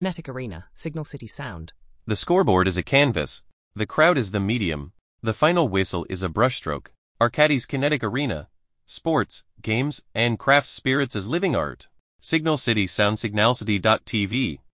Kinetic Arena, Signal City Sound. The scoreboard is a canvas. The crowd is the medium. The final whistle is a brushstroke. Arcadis Kinetic Arena. Sports, games, and craft spirits as living art. Signal City Sound Signalcity.tv